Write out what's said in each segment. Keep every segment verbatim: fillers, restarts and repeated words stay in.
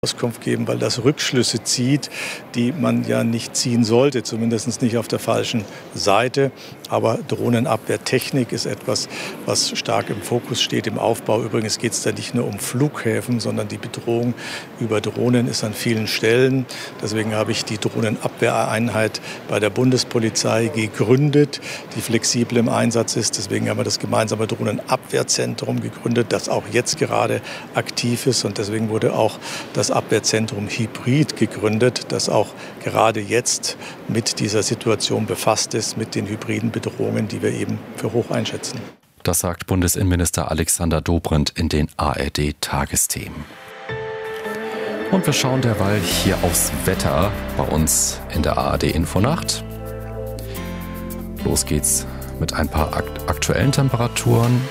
Auskunft geben, weil das Rückschlüsse zieht, die man ja nicht ziehen sollte, zumindest nicht auf der falschen Seite. Aber Drohnenabwehrtechnik ist etwas, was stark im Fokus steht im Aufbau. Übrigens geht es da nicht nur um Flughäfen, sondern die Bedrohung über Drohnen ist an vielen Stellen. Deswegen habe ich die Drohnenabwehreinheit bei der Bundespolizei gegründet, die flexibel im Einsatz ist. Deswegen haben wir das gemeinsame Drohnenabwehrzentrum gegründet, das auch jetzt gerade aktiv ist. Und deswegen wurde auch das Abwehrzentrum Hybrid gegründet, das auch gerade jetzt mit dieser Situation befasst ist, mit den hybriden Bedrohungen, die wir eben für hoch einschätzen. Das sagt Bundesinnenminister Alexander Dobrindt in den A R D-Tagesthemen. Und wir schauen derweil hier aufs Wetter bei uns in der A R D-Infonacht. Los geht's mit ein paar akt- aktuellen Temperaturen.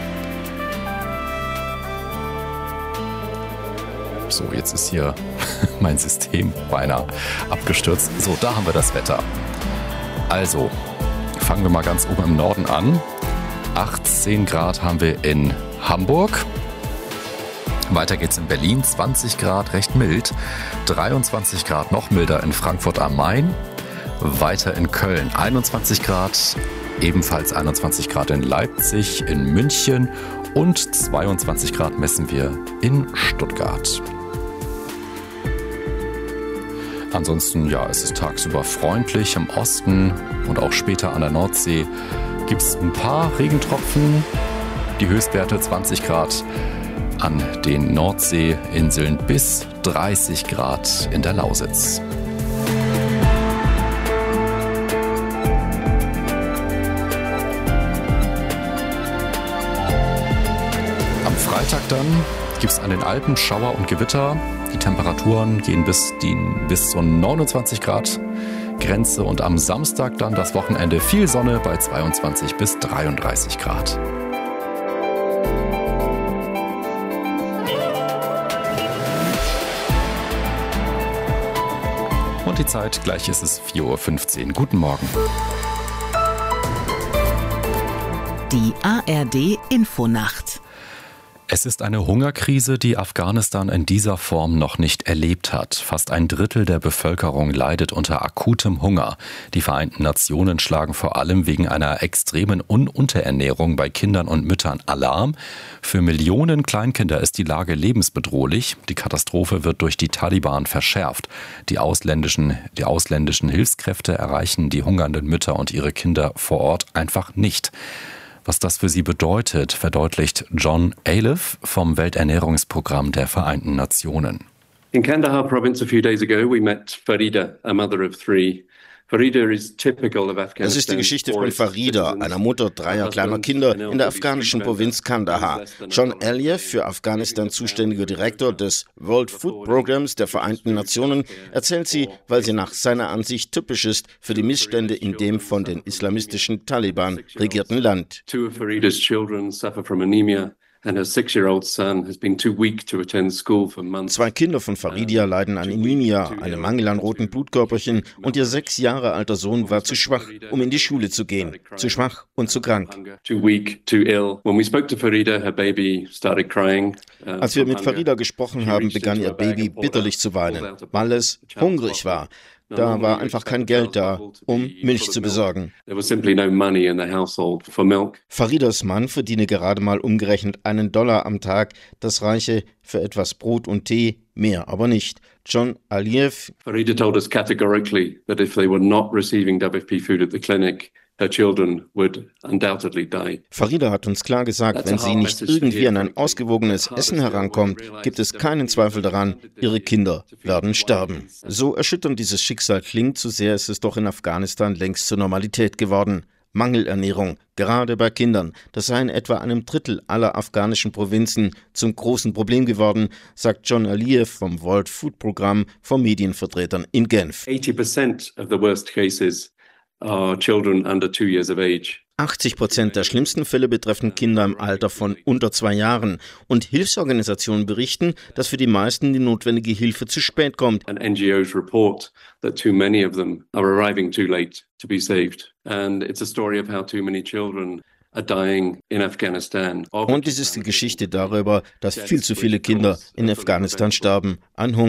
So, jetzt ist hier mein System beinahe abgestürzt. So, da haben wir das Wetter. Also, fangen wir mal ganz oben im Norden an. achtzehn Grad haben wir in Hamburg. Weiter geht's in Berlin, zwanzig Grad, recht mild. dreiundzwanzig Grad, noch milder in Frankfurt am Main. Weiter in Köln, einundzwanzig Grad. Ebenfalls einundzwanzig Grad in Leipzig, in München. Und zweiundzwanzig Grad messen wir in Stuttgart. Ansonsten, ja, es ist tagsüber freundlich. Im Osten und auch später an der Nordsee gibt es ein paar Regentropfen. Die Höchstwerte zwanzig Grad an den Nordseeinseln bis dreißig Grad in der Lausitz. Am Freitag dann gibt es an den Alpen Schauer und Gewitter. Die Temperaturen gehen bis, die, bis zur neunundzwanzig Grad Grenze und am Samstag dann das Wochenende viel Sonne bei zweiundzwanzig bis dreiunddreißig Grad. Und die Zeit, gleich ist es vier Uhr fünfzehn. Guten Morgen. Die A R D-Infonacht. Es ist eine Hungerkrise, die Afghanistan in dieser Form noch nicht erlebt hat. Fast ein Drittel der Bevölkerung leidet unter akutem Hunger. Die Vereinten Nationen schlagen vor allem wegen einer extremen Un- Unterernährung bei Kindern und Müttern Alarm. Für Millionen Kleinkinder ist die Lage lebensbedrohlich. Die Katastrophe wird durch die Taliban verschärft. Die ausländischen, die ausländischen Hilfskräfte erreichen die hungernden Mütter und ihre Kinder vor Ort einfach nicht. Was das für sie bedeutet, verdeutlicht John Aliff vom Welternährungsprogramm der Vereinten Nationen. In Kandahar province a few days ago we met Farida, a mother of three. Das ist die Geschichte von Farida, einer Mutter dreier kleiner Kinder in der afghanischen Provinz Kandahar. John Aliyev, für Afghanistan zuständiger Direktor des World Food Programs der Vereinten Nationen, erzählt sie, weil sie nach seiner Ansicht typisch ist für die Missstände in dem von den islamistischen Taliban regierten Land. Zwei Kinder von Farida leiden an Anemia, einem Mangel an roten Blutkörperchen, und ihr sechs Jahre alter Sohn war zu schwach, um in die Schule zu gehen. Zu schwach und zu krank. Als wir mit Farida gesprochen haben, begann ihr Baby bitterlich zu weinen, weil es hungrig war. Da war einfach kein Geld da, um Milch zu besorgen. Faridas Mann verdiene gerade mal umgerechnet einen Dollar am Tag. Das reiche für etwas Brot und Tee, mehr aber nicht. John Aliyev. Farida told us categorically that if they were not receiving W F P food at the clinic, her children would undoubtedly die. Farida hat uns klar gesagt, wenn sie nicht irgendwie an ein ausgewogenes Essen herankommt, gibt es keinen Zweifel daran, ihre Kinder werden sterben. So erschütternd dieses Schicksal klingt, so sehr ist es doch in Afghanistan längst zur Normalität geworden. Mangelernährung, gerade bei Kindern, das sei in etwa einem Drittel aller afghanischen Provinzen zum großen Problem geworden, sagt John Aliyev vom World Food Programm von Medienvertretern in Genf. eighty percent of the worst cases are children under two years of age. achtzig Prozent der schlimmsten Fälle betreffen Kinder im Alter von unter zwei Jahren. Und Hilfsorganisationen berichten, dass für die meisten die notwendige Hilfe zu spät kommt. And N G Os report that too many of them are arriving too late to be saved. And it's a story of how too many children Und es ist die Geschichte darüber, dass viel zu viele Kinder in Afghanistan starben an Hunger.